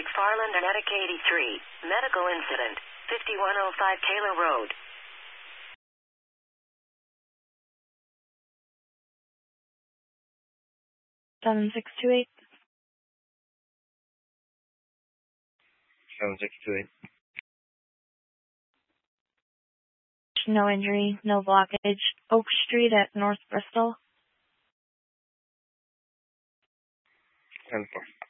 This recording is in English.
McFarland and Medic 83. Medical incident. 5105 Taylor Road. 7628. 7628. No injury, no blockage. Oak Street at North Bristol. 10-4.